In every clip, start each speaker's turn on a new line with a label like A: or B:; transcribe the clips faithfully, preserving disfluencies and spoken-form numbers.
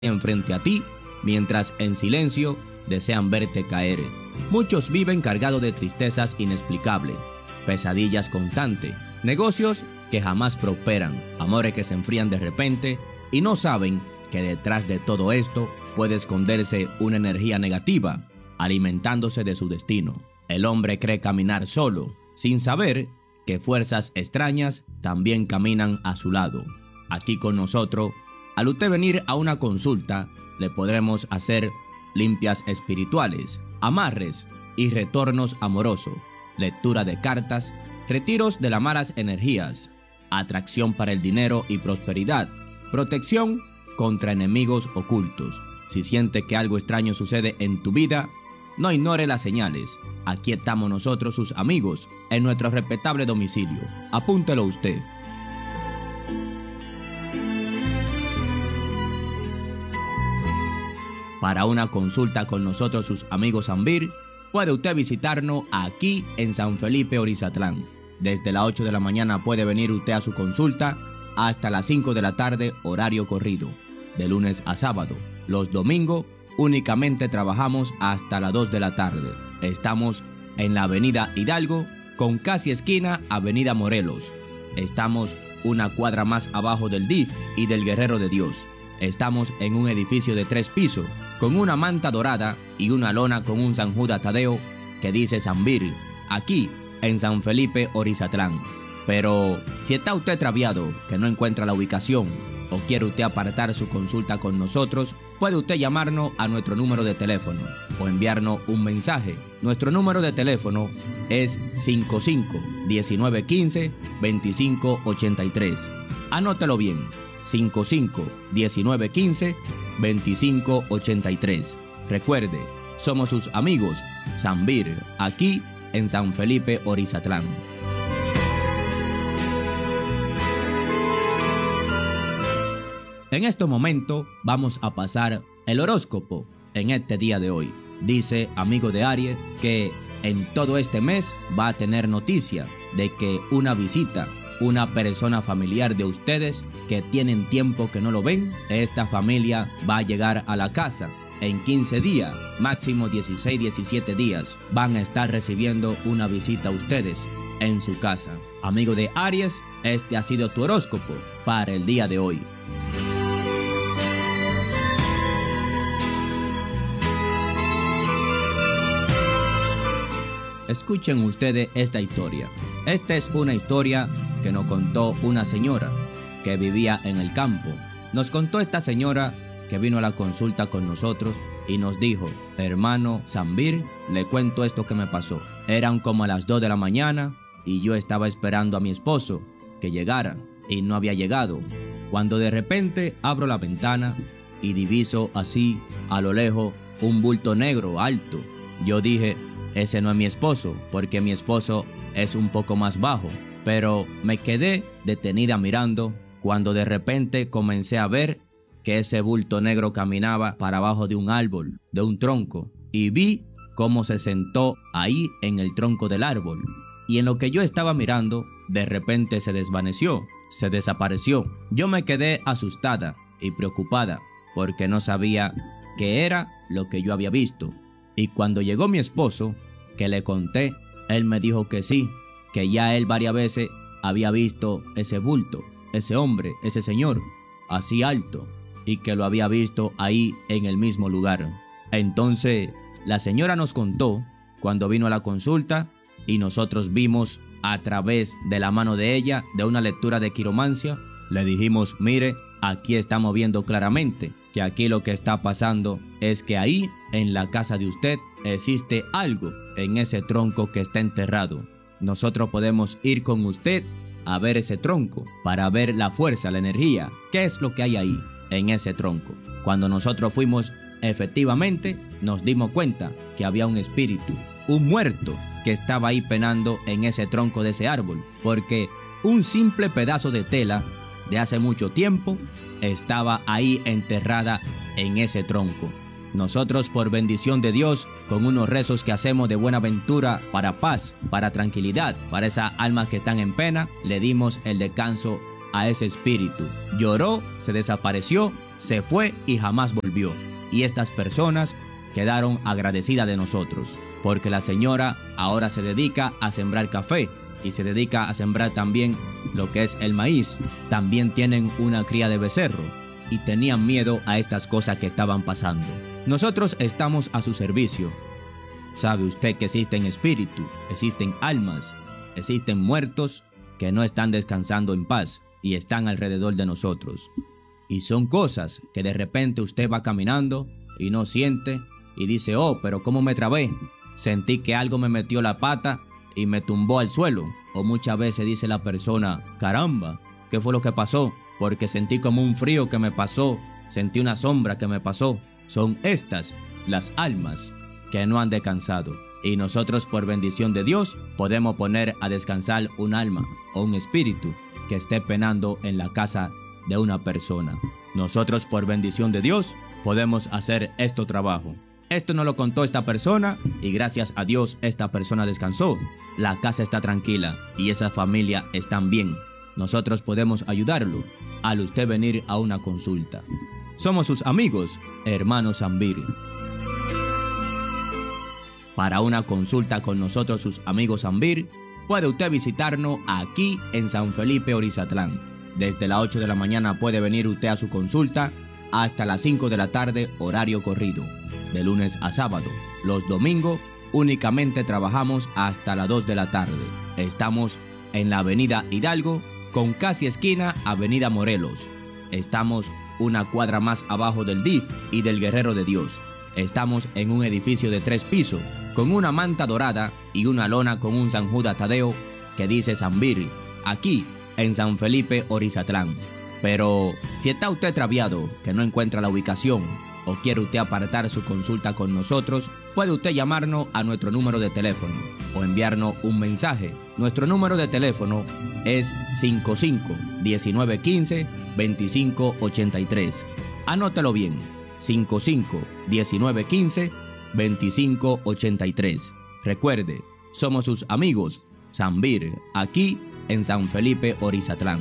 A: enfrente a ti, mientras en silencio desean verte caer. Muchos viven cargados de tristezas inexplicables, pesadillas constantes, negocios que jamás prosperan, amores que se enfrían de repente y no saben que detrás de todo esto puede esconderse una energía negativa, alimentándose de su destino. El hombre cree caminar solo, sin saber que fuerzas extrañas también caminan a su lado. Aquí con nosotros, al usted venir a una consulta, le podremos hacer limpias espirituales, amarres y retornos amorosos, lectura de cartas, retiros de las malas energías, atracción para el dinero y prosperidad, protección contra enemigos ocultos. Si siente que algo extraño sucede en tu vida, no ignore las señales. Aquí estamos nosotros, sus amigos, en nuestro respetable domicilio. Apúntelo usted. Para una consulta con nosotros, sus amigos Ambir, puede usted visitarnos aquí en San Felipe, Orizatlán. Desde las ocho de la mañana puede venir usted a su consulta hasta las cinco de la tarde, horario corrido, de lunes a sábado. Los domingos únicamente trabajamos hasta las dos de la tarde. Estamos en la avenida Hidalgo, con casi esquina avenida Morelos. Estamos una cuadra más abajo del D I F y del Guerrero de Dios. Estamos en un edificio de tres pisos, con una manta dorada y una lona con un San Judas Tadeo que dice Sambir, aquí en San Felipe, Orizatlán. Pero si está usted extraviado, que no encuentra la ubicación, o quiere usted apartar su consulta con nosotros, puede usted llamarnos a nuestro número de teléfono o enviarnos un mensaje. Nuestro número de teléfono es cinco cinco, diecinueve quince, veinticinco ochenta y tres. Anótelo bien, cinco cinco, diecinueve quince, veinticinco ochenta y tres. Recuerde, somos sus amigos Sambir, aquí en San Felipe, Orizatlán. En este momento vamos a pasar el horóscopo en este día de hoy. Dice, amigo de Aries, que en todo este mes va a tener noticia de que una visita, una persona familiar de ustedes que tienen tiempo que no lo ven, esta familia va a llegar a la casa. En quince días, máximo dieciséis, diecisiete días, van a estar recibiendo una visita a ustedes en su casa. Amigo de Aries, este ha sido tu horóscopo para el día de hoy. Escuchen ustedes esta historia. Esta es una historia que nos contó una señora que vivía en el campo. Nos contó esta señora que vino a la consulta con nosotros y nos dijo, hermano Sambir, le cuento esto que me pasó. Eran como a las dos de la mañana y yo estaba esperando a mi esposo que llegara y no había llegado. Cuando de repente abro la ventana y diviso así a lo lejos un bulto negro alto. Yo dije, ese no es mi esposo, porque mi esposo es un poco más bajo. Pero me quedé detenida mirando cuando de repente comencé a ver que ese bulto negro caminaba para abajo de un árbol, de un tronco, y vi cómo se sentó ahí en el tronco del árbol. Y en lo que yo estaba mirando, de repente se desvaneció, se desapareció. Yo me quedé asustada y preocupada porque no sabía qué era lo que yo había visto. Y cuando llegó mi esposo, que le conté, él me dijo que sí, que ya él varias veces había visto ese bulto, ese hombre, ese señor, así alto, y que lo había visto ahí en el mismo lugar. Entonces, la señora nos contó cuando vino a la consulta y nosotros vimos a través de la mano de ella, de una lectura de quiromancia, le dijimos, mire, aquí estamos viendo claramente que aquí lo que está pasando es que ahí, en la casa de usted, existe algo en ese tronco que está enterrado. Nosotros podemos ir con usted a ver ese tronco para ver la fuerza, la energía, qué es lo que hay ahí en ese tronco. Cuando nosotros fuimos, efectivamente, nos dimos cuenta que había un espíritu, un muerto que estaba ahí penando en ese tronco de ese árbol, porque un simple pedazo de tela de hace mucho tiempo estaba ahí enterrada en ese tronco. Nosotros, por bendición de Dios, con unos rezos que hacemos de buena ventura, para paz, para tranquilidad, para esas almas que están en pena, le dimos el descanso a ese espíritu. Lloró, se desapareció, se fue y jamás volvió. Y estas personas quedaron agradecidas de nosotros, porque la señora ahora se dedica a sembrar café y se dedica a sembrar también lo que es el maíz. También tienen una cría de becerro y tenían miedo a estas cosas que estaban pasando. Nosotros estamos a su servicio. ¿Sabe usted que existen espíritus, existen almas, existen muertos que no están descansando en paz y están alrededor de nosotros? Y son cosas que de repente usted va caminando y no siente y dice: oh, pero ¿cómo me trabé? Sentí que algo me metió la pata y me tumbó al suelo. O muchas veces dice la persona: caramba, ¿qué fue lo que pasó? Porque sentí como un frío que me pasó, sentí una sombra que me pasó. Son estas las almas que no han descansado. Y nosotros, por bendición de Dios, podemos poner a descansar un alma o un espíritu que esté penando en la casa de una persona. Nosotros, por bendición de Dios, podemos hacer este trabajo. Esto nos lo contó esta persona y gracias a Dios esta persona descansó. La casa está tranquila y esa familia están bien. Nosotros podemos ayudarlo al usted venir a una consulta. Somos sus amigos, hermanos Zambir. Para una consulta con nosotros, sus amigos Zambir, puede usted visitarnos aquí en San Felipe, Orizatlán. Desde las ocho de la mañana puede venir usted a su consulta hasta las cinco de la tarde, horario corrido, de lunes a sábado. Los domingos únicamente trabajamos hasta las dos de la tarde. Estamos en la avenida Hidalgo, con casi esquina avenida Morelos. Estamos una cuadra más abajo del D I F y del Guerrero de Dios. Estamos en un edificio de tres pisos, con una manta dorada y una lona con un San Judas Tadeo que dice Zambir, aquí en San Felipe, Orizatlán. Pero si está usted extraviado, que no encuentra la ubicación, o quiere usted apartar su consulta con nosotros, puede usted llamarnos a nuestro número de teléfono o enviarnos un mensaje. Nuestro número de teléfono es cinco cinco, diecinueve quince, veinticinco ochenta y tres. Anótelo bien, cinco cinco, diecinueve quince, veinticinco ochenta y tres. Recuerde, somos sus amigos Zambir, aquí en San Felipe, Orizatlán.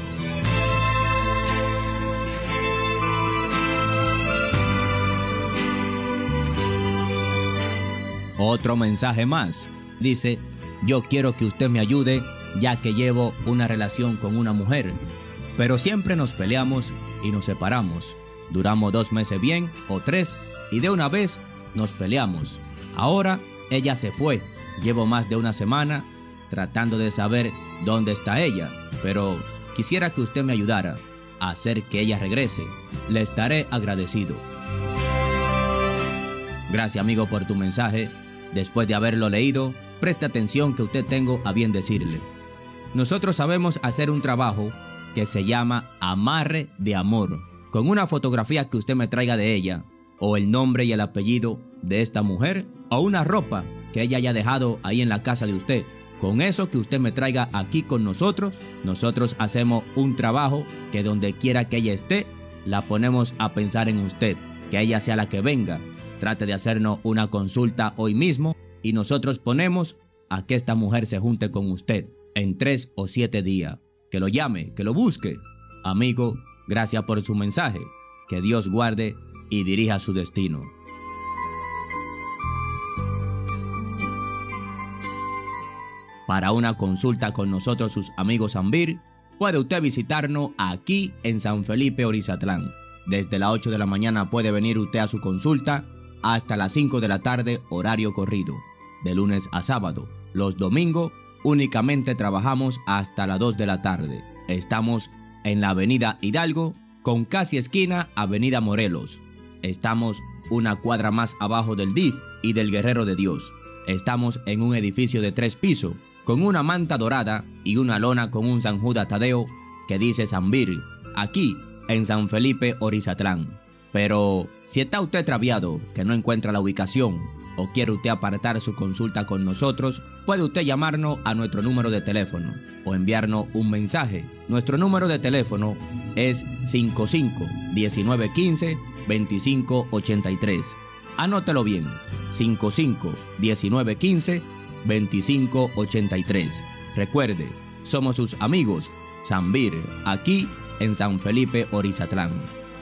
A: Otro mensaje más. Dice: yo quiero que usted me ayude, ya que llevo una relación con una mujer, pero siempre nos peleamos y nos separamos. Duramos dos meses bien o tres y de una vez nos peleamos. Ahora ella se fue. Llevo más de una semana tratando de saber dónde está ella, pero quisiera que usted me ayudara a hacer que ella regrese. Le estaré agradecido. Gracias, amigo, por tu mensaje. Después de haberlo leído, preste atención que usted tengo a bien decirle. Nosotros sabemos hacer un trabajo que se llama amarre de amor, con una fotografía que usted me traiga de ella, o el nombre y el apellido de esta mujer, o una ropa que ella haya dejado ahí en la casa de usted. Con eso que usted me traiga aquí con nosotros, nosotros hacemos un trabajo que donde quiera que ella esté, la ponemos a pensar en usted, que ella sea la que venga. Trate de hacernos una consulta hoy mismo y nosotros ponemos a que esta mujer se junte con usted en tres o siete días. Que lo llame, que lo busque. Amigo, gracias por su mensaje. Que Dios guarde y dirija su destino. Para una consulta con nosotros, sus amigos Zambir, puede usted visitarnos aquí en San Felipe, Orizatlán. Desde las ocho de la mañana puede venir usted a su consulta hasta las cinco de la tarde, horario corrido, de lunes a sábado. Los domingos únicamente trabajamos hasta las dos de la tarde. Estamos en la avenida Hidalgo, con casi esquina avenida Morelos. Estamos una cuadra más abajo del D I F y del Guerrero de Dios. Estamos en un edificio de tres pisos, con una manta dorada y una lona con un San Judas Tadeo que dice Zambir, aquí en San Felipe, Orizatlán. Pero si está usted extraviado, que no encuentra la ubicación, o quiere usted apartar su consulta con nosotros, puede usted llamarnos a nuestro número de teléfono o enviarnos un mensaje. Nuestro número de teléfono es cinco cinco, diecinueve quince, veinticinco ochenta y tres. Anótelo bien, cinco cinco, diecinueve quince, veinticinco ochenta y tres. Recuerde, somos sus amigos Zambir, aquí en San Felipe Orizatlán.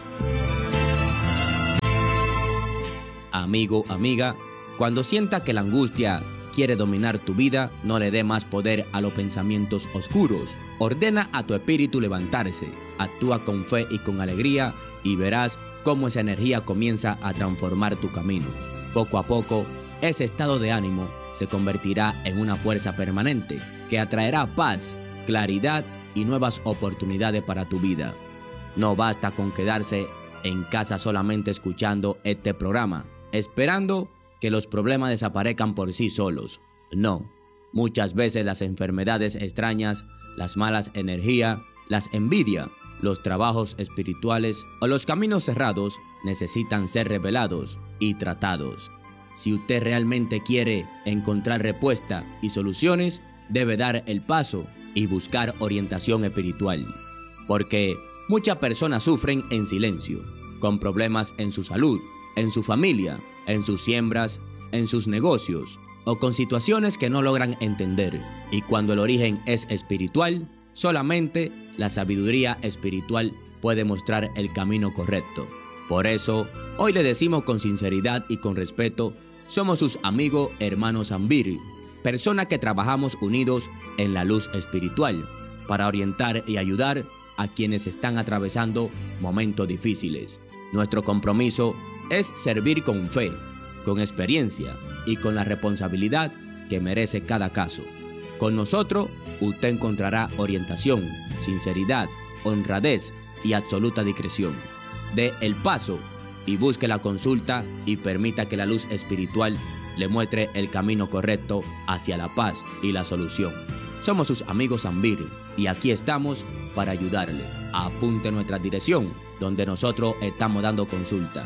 A: Amigo, amiga, cuando sienta que la angustia quiere dominar tu vida, no le dé más poder a los pensamientos oscuros. Ordena a tu espíritu levantarse, actúa con fe y con alegría y verás cómo esa energía comienza a transformar tu camino. Poco a poco, ese estado de ánimo se convertirá en una fuerza permanente que atraerá paz, claridad y nuevas oportunidades para tu vida. No basta con quedarse en casa solamente escuchando este programa, esperando que los problemas desaparezcan por sí solos. No, muchas veces las enfermedades extrañas, las malas energías, las envidias, los trabajos espirituales o los caminos cerrados necesitan ser revelados y tratados. Si usted realmente quiere encontrar respuesta y soluciones, debe dar el paso y buscar orientación espiritual. Porque muchas personas sufren en silencio, con problemas en su salud, en su familia, en sus siembras, en sus negocios o con situaciones que no logran entender. Y cuando el origen es espiritual, solamente la sabiduría espiritual puede mostrar el camino correcto. Por eso, hoy le decimos con sinceridad y con respeto, somos sus amigos hermanos Zambir, personas que trabajamos unidos en la luz espiritual para orientar y ayudar a quienes están atravesando momentos difíciles. Nuestro compromiso es servir con fe, con experiencia y con la responsabilidad que merece cada caso. Con nosotros, usted encontrará orientación, sinceridad, honradez y absoluta discreción. Dé el paso y busque la consulta y permita que la luz espiritual le muestre el camino correcto hacia la paz y la solución. Somos sus amigos Zambir y aquí estamos para ayudarle. Apunte nuestra dirección, donde nosotros estamos dando consulta.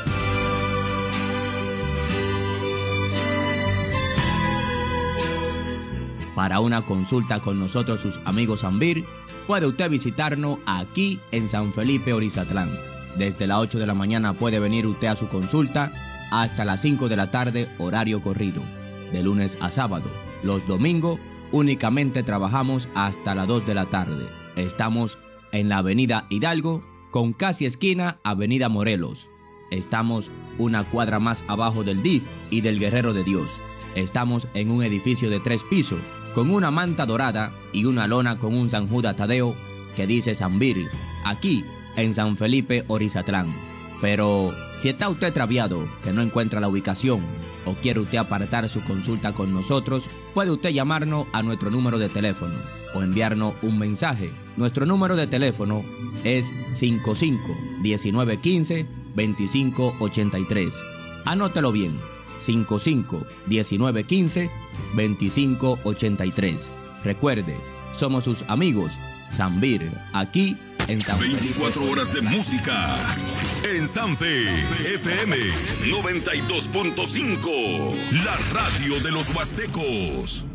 A: Para una consulta con nosotros, sus amigos Zambir, puede usted visitarnos aquí en San Felipe Orizatlán. Desde las ocho de la mañana puede venir usted a su consulta hasta las cinco de la tarde, horario corrido, de lunes a sábado. Los domingos únicamente trabajamos hasta las dos de la tarde. Estamos en la avenida Hidalgo, con casi esquina avenida Morelos. Estamos una cuadra más abajo del D I F y del Guerrero de Dios. Estamos en un edificio de tres pisos, con una manta dorada y una lona con un San Judas Tadeo que dice Zambir, aquí en San Felipe Orizatlán. Pero si está usted extraviado, que no encuentra la ubicación, o quiere usted apartar su consulta con nosotros, puede usted llamarnos a nuestro número de teléfono o enviarnos un mensaje. Nuestro número de teléfono es cinco cinco, diecinueve quince, veinticinco ochenta y tres. Anótelo bien, cinco cinco, diecinueve quince, veinticinco ochenta y tres. Recuerde, somos sus amigos Zambir, aquí en San Felipe.
B: veinticuatro horas de música en Sanfe F M noventa y dos punto cinco, la radio de los huastecos.